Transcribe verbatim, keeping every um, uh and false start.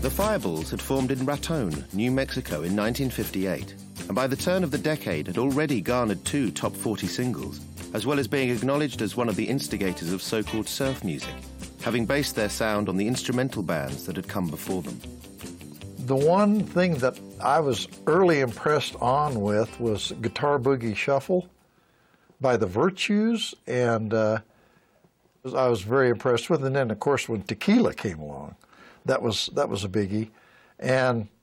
The Fireballs had formed in Raton, New Mexico in nineteen fifty-eight, and by the turn of the decade had already garnered two top forty singles, as well as being acknowledged as one of the instigators of so-called surf music, having based their sound on the instrumental bands that had come before them. The one thing that I was early impressed on with was Guitar Boogie Shuffle by the Virtues, and uh, I was very impressed with. And then, of course, when Tequila came along, that was that was a biggie. And